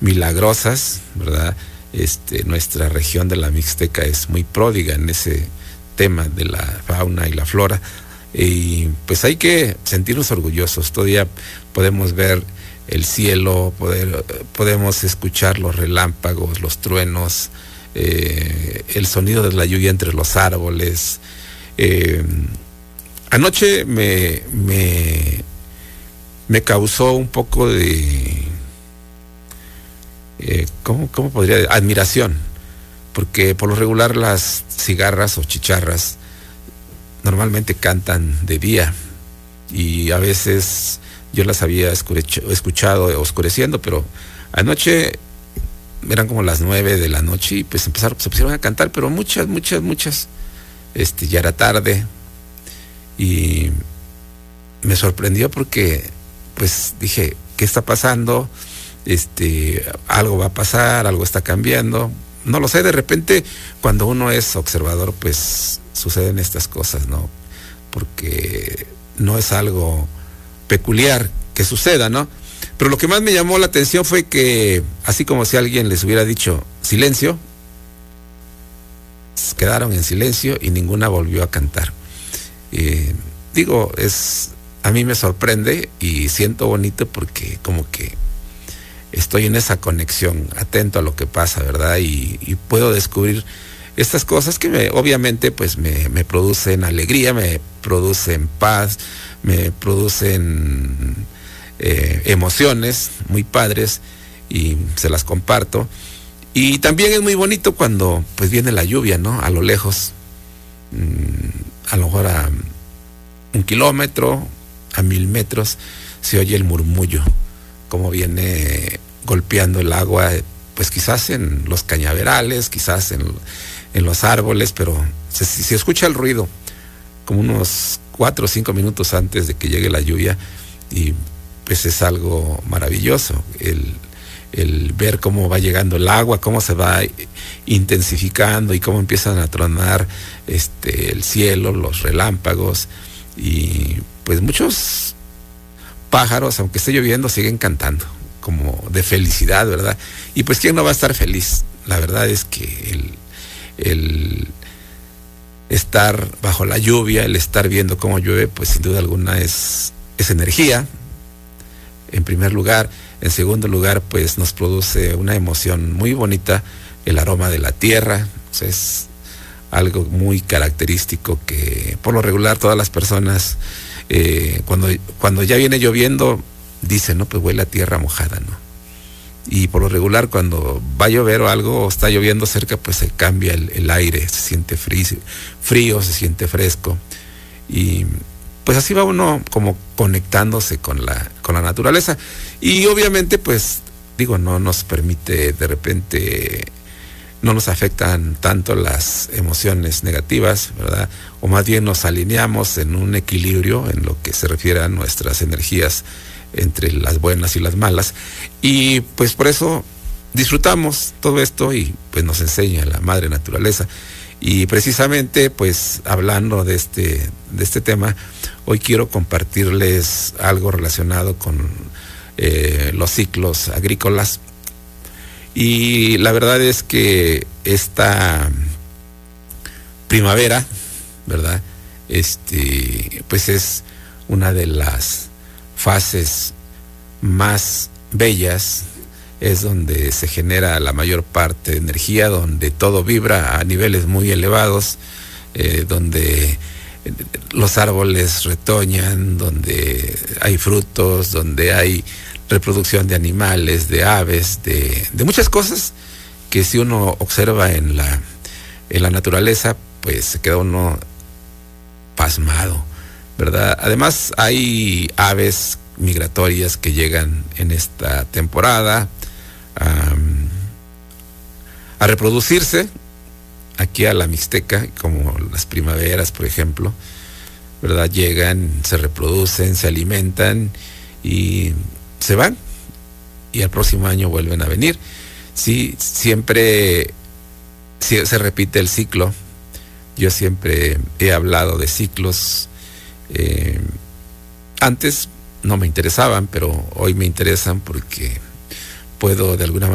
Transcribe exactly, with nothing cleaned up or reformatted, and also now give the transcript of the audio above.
milagrosas, ¿verdad? Este, nuestra región de la Mixteca es muy pródiga en ese tema de la fauna y la flora, y pues hay que sentirnos orgullosos. Todavía podemos ver el cielo, poder, podemos escuchar los relámpagos, los truenos, eh, el sonido de la lluvia entre los árboles. Eh, anoche me, me, me causó un poco de, eh, ¿cómo, cómo podría decir? Admiración, porque por lo regular las cigarras o chicharras normalmente cantan de día, y a veces yo las había escuchado oscureciendo, pero anoche eran como las nueve de la noche y pues empezaron, se pusieron a cantar, pero muchas, muchas, muchas, este, ya era tarde, y me sorprendió porque pues dije, ¿qué está pasando? Este, algo va a pasar, algo está cambiando. No lo sé, de repente cuando uno es observador pues suceden estas cosas, ¿no? Porque no es algo peculiar que suceda, ¿no? Pero lo que más me llamó la atención fue que, así como si alguien les hubiera dicho silencio, quedaron en silencio y ninguna volvió a cantar. Eh, digo, es, a mí me sorprende y siento bonito porque como que estoy en esa conexión, atento a lo que pasa, ¿verdad? Y, y puedo descubrir estas cosas que me, obviamente pues me, me producen alegría, me producen paz, me producen eh, emociones muy padres, y se las comparto. Y también es muy bonito cuando pues viene la lluvia, ¿no? A lo lejos, mmm, a lo mejor a un kilómetro, a mil metros, se oye el murmullo, como viene golpeando el agua, pues quizás en los cañaverales, quizás en, en los árboles, pero se, se escucha el ruido como unos cuatro o cinco minutos antes de que llegue la lluvia, y pues es algo maravilloso el, el ver cómo va llegando el agua, cómo se va intensificando y cómo empiezan a tronar este, el cielo, los relámpagos, y pues muchos pájaros, aunque esté lloviendo, siguen cantando como de felicidad, ¿verdad? Y pues ¿quién no va a estar feliz? La verdad es que el, el estar bajo la lluvia, el estar viendo cómo llueve, pues sin duda alguna es, es energía, en primer lugar. En segundo lugar, pues nos produce una emoción muy bonita, el aroma de la tierra. O sea, es algo muy característico que por lo regular todas las personas, eh, cuando, cuando ya viene lloviendo, dicen, no, pues huele a tierra mojada, ¿no? Y por lo regular cuando va a llover o algo, o está lloviendo cerca, pues se cambia el, el aire, se siente frío, frío, se siente fresco, y pues así va uno como conectándose con la, con la naturaleza. Y obviamente pues digo, no nos permite de repente, no nos afectan tanto las emociones negativas, ¿verdad? O más bien nos alineamos en un equilibrio en lo que se refiere a nuestras energías entre las buenas y las malas, y pues por eso disfrutamos todo esto, y pues nos enseña la madre naturaleza. Y precisamente pues hablando de este, de este tema, hoy quiero compartirles algo relacionado con eh, los ciclos agrícolas. Y la verdad es que esta primavera, ¿verdad? Este, pues es una de las fases más bellas, es donde se genera la mayor parte de energía, donde todo vibra a niveles muy elevados, eh, donde los árboles retoñan, donde hay frutos, donde hay reproducción de animales, de aves, de, de muchas cosas que si uno observa en la, en la naturaleza, pues se queda uno pasmado, ¿verdad? Además hay aves migratorias que llegan en esta temporada um, a reproducirse aquí a la Mixteca, como las primaveras, por ejemplo, ¿verdad? Llegan, se reproducen, se alimentan y se van, y al próximo año vuelven a venir. Sí, siempre sí, se repite el ciclo. Yo siempre he hablado de ciclos. Eh, antes no me interesaban, pero hoy me interesan porque puedo de alguna manera